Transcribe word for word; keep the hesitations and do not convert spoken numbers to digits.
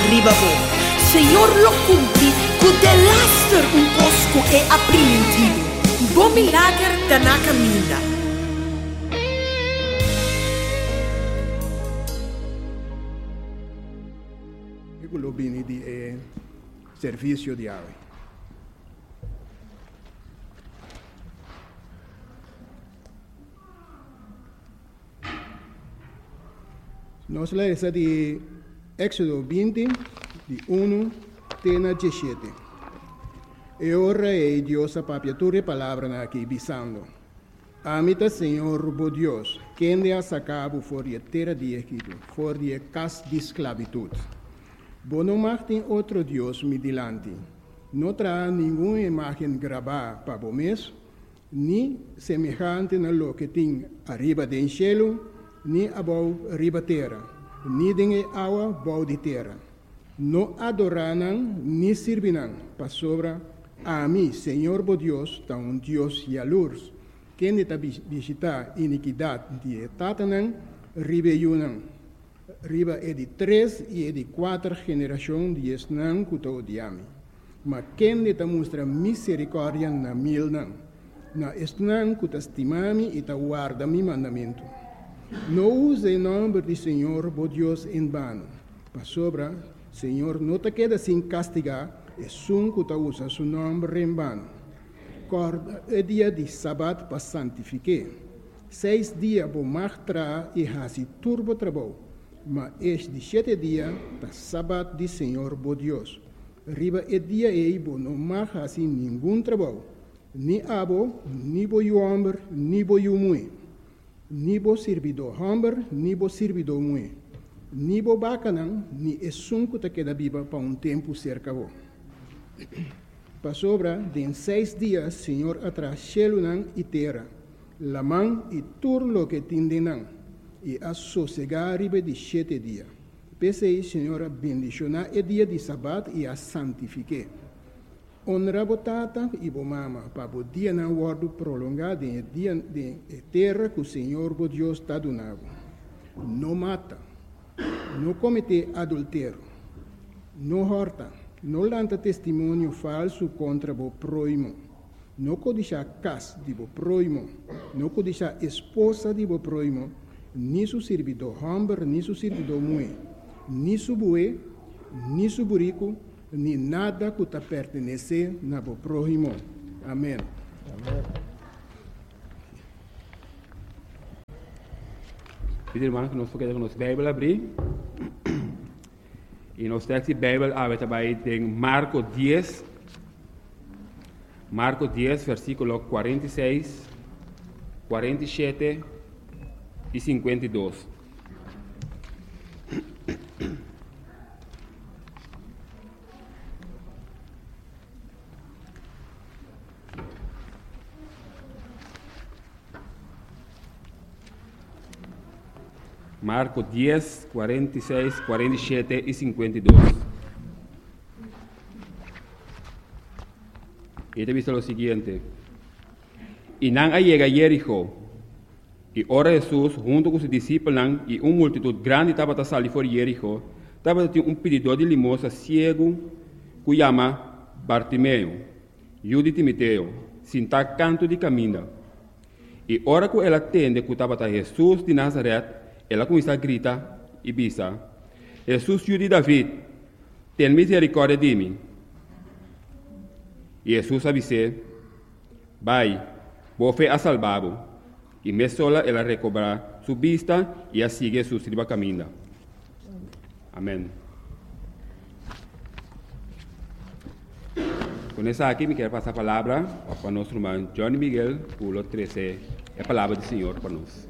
ribabo. Senhor lo cumpri, cu de laster un cosco e aprimentivo. Bom milagre da na caminha. Eu bini di eh, serviço de água. Nós lemos de Éxodo vinte, de um até dezessete. E ora é Deus a papiatura palavra aqui, bisando. Amita Senhor, bo Deus, quem de a sacabo for de terra de Egito, for de casa de esclavitud. Bo não martem outro Deus me dilante. Não terá nenhuma imagem gravada para o mês, nem semejante na lo que tem arriba do cielo, nem abaixo arriba terra, nem de água abaixo de terra. Não adorarão, nem servirão para sobra a mim, Senhor bo Deus, tá um Deus jalurs, quem está visitar iniquidade de Tatanã, ribeiunã. Riba é de três e é de quatro gerações de esnã que te odiame. Mas quem te mostra misericórdia na mil não. Na esnã que te estimame e te guarda mi mandamento. Não use o nome do Senhor, bo Deus, em vano. Para sobra, Senhor, não te queda sem castigar, é sum que te usa seu nome em vano. Corda é dia de sábado para santificar. Seis dias vou martrar e hasi turbo trabalho. Mas este sete dias, da sábado de Senhor, bo Deus. Riba é dia e bo não mais assim nenhum trabalho. Ni abo, ni bo homem, ni bo mulher. Ni bo servidor homem, ni bo servidor mulher. Ni bo bacanão, ni é sunco que queda viva para um tempo cerca bo. Para sobra, de seis dias, Senhor atrás celunan e terra. La mão e turlo que tindenão. E a sossegar riba de sete dias. Pensei, Senhora, bendicionar o dia de sábado e a santificar. Honra a tata e a mama, para o dia não guardo prolongado em dia de terra que o Senhor, o Deus, está donando. Não mata, não comete adultério, não horta, não lanta testemunho falso contra o próximo, não codiça casa de o próximo, não codiça esposa de o próximo, ni su servidor homem, ni su servidor mulher, ni su bue, ni su burico, ni nada que te pertenece na bo próximo. Amém. Amém. Pedir, irmão, que nós podemos nossa Bíblia abrir. E nós temos a Bíblia aberta em Marcos dez. Marcos dez, versículo quarenta e seis, quarenta e sete e cinquenta e dois. Marcos dez, quarenta e seis, quarenta e sete e cinquenta e dois. E te dice o seguinte: E não llega a Jericó. E ora Jesus, junto com seus discípulos e uma multitud grande, estava a sair fora de Jericó. Estava a ter um pedidor de limosna cego, que chama Bartimeu, filho de Timoteo, sentado canto de caminho. E ora que ela atende que estava a Jesus de Nazaré, ela começa a gritar e bisa: Jesus, filho de David, tem misericórdia de mim. E Jesus avisou: vai, vou fé a salvá-lo. E me sola ela recobra sua vista e a sigue su sirva caminho. Amém. Com essa aqui, me quero passar a palavra para nosso irmão Johnny Miguel, pulo treze, a palavra do Senhor para nós.